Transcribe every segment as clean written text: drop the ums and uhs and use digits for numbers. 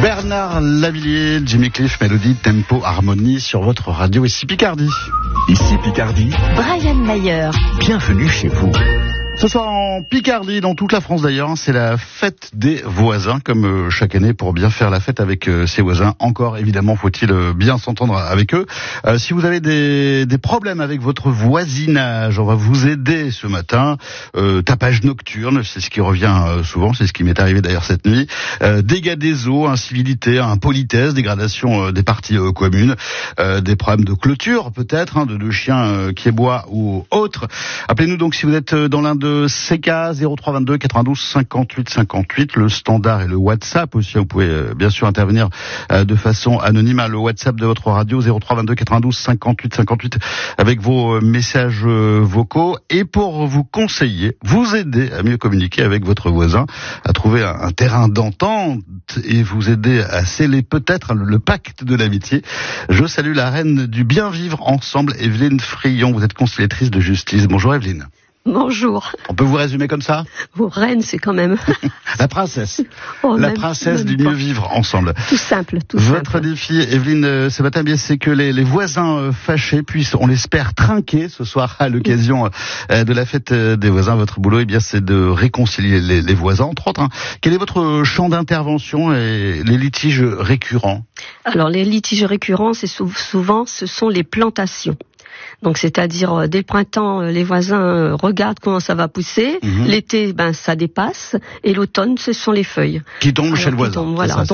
Bernard Lavilliers, Jimmy Cliff, mélodie, tempo, harmonie sur votre radio ici Picardie. Ici Picardie, Brian Mayer. Bienvenue chez vous. Ce soir en Picardie, dans toute la France d'ailleurs, c'est la fête des voisins, comme chaque année, pour bien faire la fête avec ses voisins. Encore, évidemment, faut-il bien s'entendre avec eux. Si vous avez des problèmes avec votre voisinage, on va vous aider ce matin. Tapage nocturne, c'est ce qui revient souvent, c'est ce qui m'est arrivé d'ailleurs cette nuit. Dégâts des eaux, incivilité, impolitesse, dégradation des parties communes, des problèmes de clôture peut-être, de chiens qui aboient ou autres. Appelez-nous donc si vous êtes dans l'un de CK 0322 92 58 58, le standard et le WhatsApp aussi. Vous pouvez bien sûr intervenir de façon anonyme à le WhatsApp de votre radio 0322 92 58 58 avec vos messages vocaux, et pour vous conseiller, vous aider à mieux communiquer avec votre voisin, à trouver un terrain d'entente et vous aider à sceller peut-être le pacte de l'amitié. Je salue la reine du bien vivre ensemble, Evelyne Frion. Vous êtes conciliatrice de justice. Bonjour Evelyne. Bonjour. On peut vous résumer comme ça ? Vos reines, c'est quand même... La princesse. Oh, la princesse du mieux vivre ensemble. Tout simple, tout Votre simple. défi, Evelyne, ce matin, bien, c'est que les voisins fâchés puissent, on l'espère, trinquer ce soir à l'occasion de la fête des voisins. Votre boulot, eh bien, c'est de réconcilier les voisins, entre autres. Quel est votre champ d'intervention et les litiges récurrents ? Alors, les litiges récurrents, c'est souvent, ce sont les plantations. Donc, c'est-à-dire, dès le printemps, les voisins regardent comment ça va pousser. L'été, ça dépasse. Et l'automne, ce sont les feuilles. Qui tombent chez le voisin. Voilà.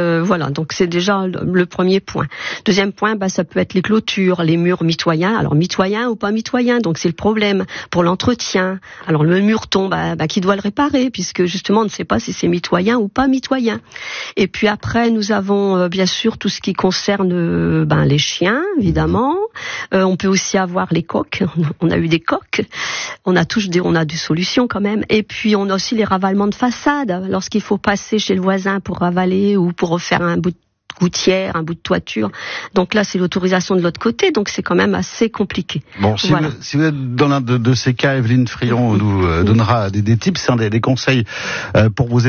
Donc, c'est déjà le premier point. Deuxième point, ça peut être les clôtures, les murs mitoyens. Alors, mitoyens ou pas mitoyens. Donc, c'est le problème pour l'entretien. Alors, le mur tombe, qui doit le réparer, puisque justement, on ne sait pas si c'est mitoyen ou pas mitoyen. Et puis après, nous avons, bien sûr, tout ce qui concerne, les chiens, évidemment. On peut aussi avoir les coques. On a eu des coques. On a des solutions quand même. Et puis on a aussi les ravalements de façade. Lorsqu'il faut passer chez le voisin pour ravaler ou pour refaire un bout de gouttière, un bout de toiture. Donc là, c'est l'autorisation de l'autre côté. Donc c'est quand même assez compliqué. Bon, si vous êtes dans l'un de ces cas, Evelyne Frion nous donnera des tips, des conseils pour vous aider.